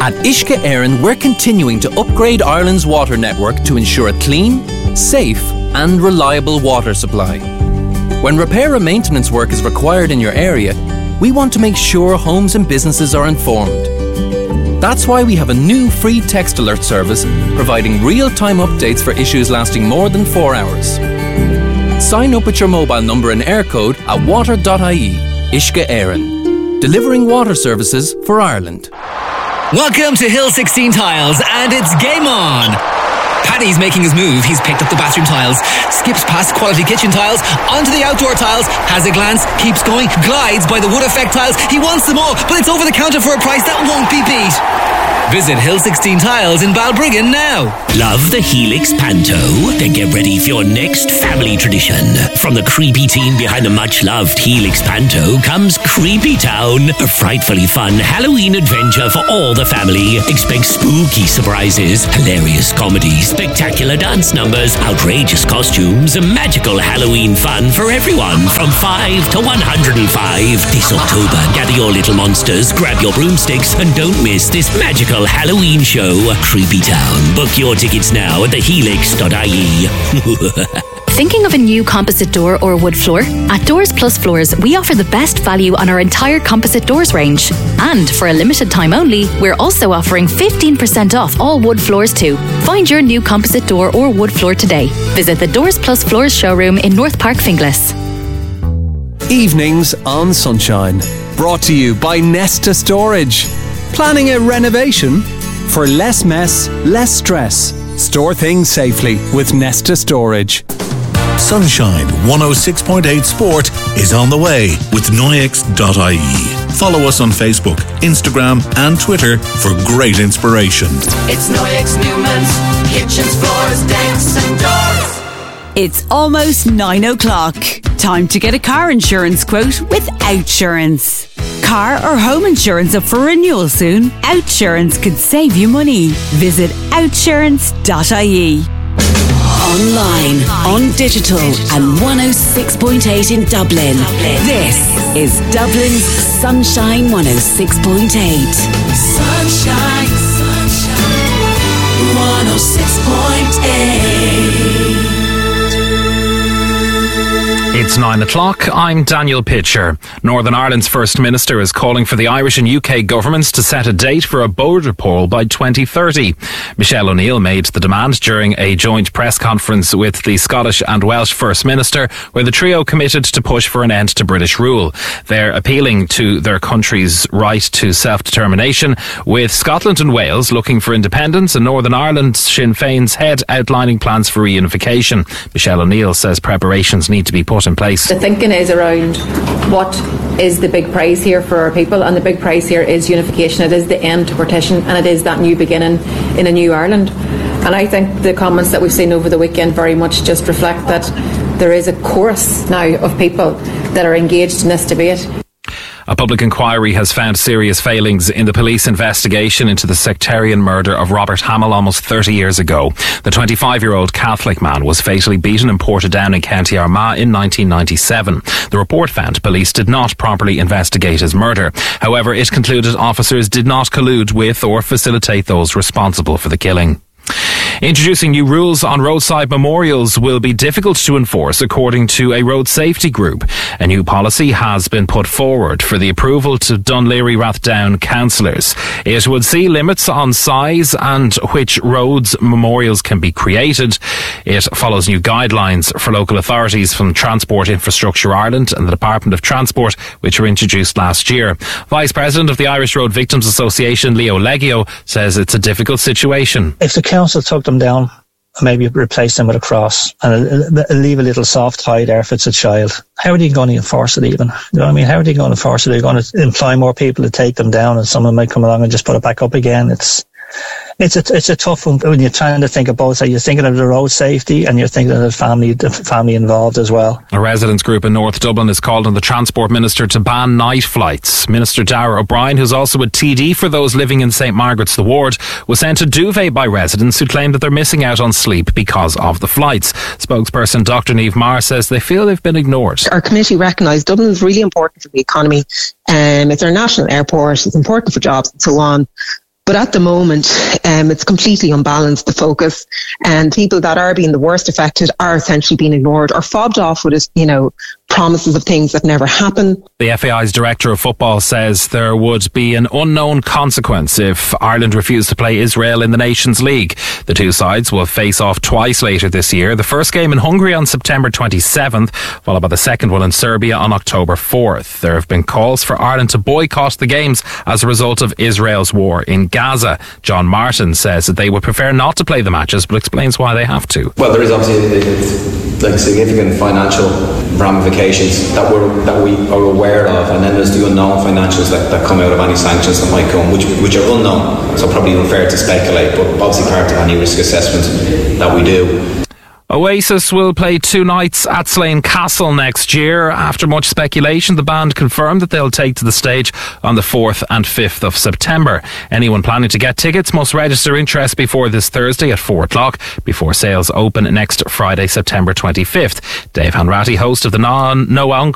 At Uisce Éireann, we're continuing to upgrade Ireland's water network to ensure a clean, safe and reliable water supply. When repair and maintenance work is required in your area, we want to make sure homes and businesses are informed. That's why we have a new free text alert service providing real-time updates for issues lasting more than 4 hours. Sign up with your mobile number and air code at water.ie. Uisce Éireann, delivering water services for Ireland. Welcome to Hill 16 Tiles, and it's game on! Paddy's making his move. He's picked up the bathroom tiles, skips past quality kitchen tiles, onto the outdoor tiles, has a glance, keeps going, glides by the wood effect tiles. He wants them all, but it's over the counter for a price that won't be beat. Visit Hill 16 Tiles in Balbriggan now. Love the Helix Panto? Then get ready for your next family tradition. From the creepy team behind the much-loved Helix Panto comes Creepy Town, a frightfully fun Halloween adventure for all the family. Expect spooky surprises, hilarious comedies, spectacular dance numbers, outrageous costumes, and magical Halloween fun for everyone from 5 to 105. This October, gather your little monsters, grab your broomsticks, and don't miss this magical Halloween show, Creepy Town. Book your tickets now at thehelix.ie. Thinking of a new composite door or wood floor? At Doors Plus Floors, we offer the best value on our entire composite doors range. And for a limited time only, we're also offering 15% off all wood floors too. Find your new composite door or wood floor today. Visit the Doors Plus Floors showroom in North Park, Finglas. Evenings on Sunshine. Brought to you by Nesta Storage. Planning a renovation? For less mess, less stress. Store things safely with Nesta Storage. Sunshine 106.8 Sport is on the way with Noyex.ie. Follow us on Facebook, Instagram and Twitter for great inspiration. It's Noyex Newman's Kitchens, Floors, Decks and Doors. It's almost 9 o'clock. Time to get a car insurance quote with Outsurance. Car or home insurance up for renewal soon? Outsurance could save you money. Visit outsurance.ie. Online, on digital, and 106.8 in Dublin. This is Dublin's Sunshine 106.8. Sunshine, sunshine, 106.8. It's 9 o'clock. I'm Daniel Pitcher. Northern Ireland's First Minister is calling for the Irish and UK governments to set a date for a border poll by 2030. Michelle O'Neill made the demand during a joint press conference with the Scottish and Welsh First Minister, where the trio committed to push for an end to British rule. They're appealing to their country's right to self-determination, with Scotland and Wales looking for independence and Northern Ireland's Sinn Féin's head outlining plans for reunification. Michelle O'Neill says preparations need to be put in place. The thinking is around what is the big prize here for our people, and the big prize here is unification. It is the end to partition, and it is that new beginning in a new Ireland. And I think the comments that we've seen over the weekend very much just reflect that there is a chorus now of people that are engaged in this debate. A public inquiry has found serious failings in the police investigation into the sectarian murder of Robert Hamill almost 30 years ago. The 25-year-old Catholic man was fatally beaten in Portadown in County Armagh in 1997. The report found police did not properly investigate his murder. However, it concluded officers did not collude with or facilitate those responsible for the killing. Introducing new rules on roadside memorials will be difficult to enforce, according to a road safety group. A new policy has been put forward for the approval to Dún Laoghaire Rathdown councillors. It would see limits on size and which roads memorials can be created. It follows new guidelines for local authorities from Transport Infrastructure Ireland and the Department of Transport, which were introduced last year. Vice President of the Irish Road Victims Association, Leo Leggio, says it's a difficult situation. If the council took them down, maybe replace them with a cross and leave a little soft tie there if it's a child, how are they going to enforce it even? You know what I mean? How are they going to enforce it? They're going to employ more people to take them down, and someone might come along and just put it back up again. It's a tough one when you're trying to think of both. So you're thinking of the road safety and you're thinking of the family involved as well. A residents group in North Dublin has called on the Transport Minister to ban night flights. Minister Darragh O'Brien, who's also a TD for those living in St Margaret's the Ward, was sent a duvet by residents who claim that they're missing out on sleep because of the flights. Spokesperson Dr Niamh Maher says they feel they've been ignored. Our committee recognised Dublin is really important for the economy. It's our national airport, it's important for jobs and so on. But at the moment, it's completely unbalanced, the focus, and people that are being the worst affected are essentially being ignored or fobbed off with, promises of things that never happen. The FAI's Director of Football says there would be an unknown consequence if Ireland refused to play Israel in the Nations League. The two sides will face off twice later this year. The first game in Hungary on September 27th, followed by the second one in Serbia on October 4th. There have been calls for Ireland to boycott the games as a result of Israel's war in Gaza. John Martin says that they would prefer not to play the matches, but explains why they have to. Well, there is obviously significant financial ramifications that we are aware of, and then there's the unknown financials that come out of any sanctions that might come, which are unknown, so probably unfair to speculate, but obviously part of any risk assessment that we do. Oasis will play 2 nights at Slane Castle next year. After much speculation, the band confirmed that they'll take to the stage on the 4th and 5th of September. Anyone planning to get tickets must register interest before this Thursday at 4 o'clock, before sales open next Friday, September 25th. Dave Hanratty, host of the No